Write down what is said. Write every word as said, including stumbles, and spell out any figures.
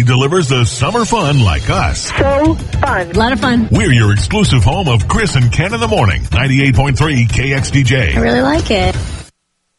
Nobody delivers the summer fun like us. So fun. A lot of fun. We're your exclusive home of Chris and Ken in the morning. ninety-eight point three K X D J. I really like it.